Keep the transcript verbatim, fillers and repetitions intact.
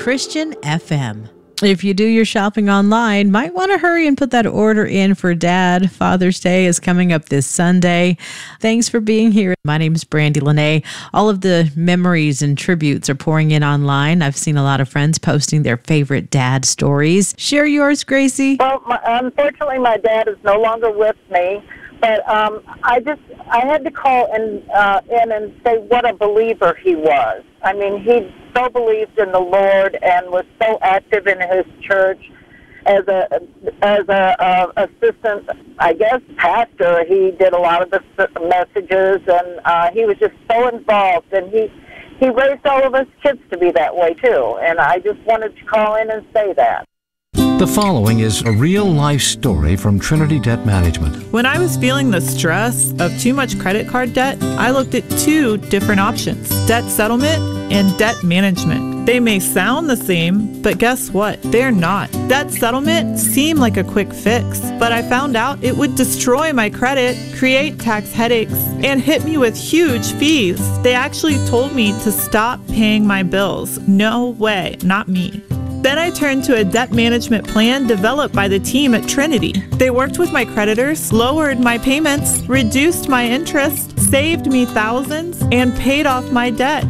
Christian F M. If you do your shopping online, might want to hurry and put that order in for Dad. Father's Day is coming up this Sunday. Thanks for being here. My name is Brandy Lene. All of the memories and tributes are pouring in online. I've seen a lot of friends posting their favorite dad stories. Share yours, Gracie. Well, my, unfortunately, my dad is no longer with me. But um, I just, I had to call in, uh, in and say what a believer he was. I mean, he so believed in the Lord and was so active in his church as a as a uh, assistant, I guess, pastor. He did a lot of the messages, and uh, he was just so involved. And he he raised all of his kids to be that way too. And I just wanted to call in and say that. The following is a real-life story from Trinity Debt Management. When I was feeling the stress of too much credit card debt, I looked at two different options: debt settlement and debt management. They may sound the same, but guess what? They're not. Debt settlement seemed like a quick fix, but I found out it would destroy my credit, create tax headaches, and hit me with huge fees. They actually told me to stop paying my bills. No way, not me. Then I turned to a debt management plan developed by the team at Trinity. They worked with my creditors, lowered my payments, reduced my interest, saved me thousands, and paid off my debt.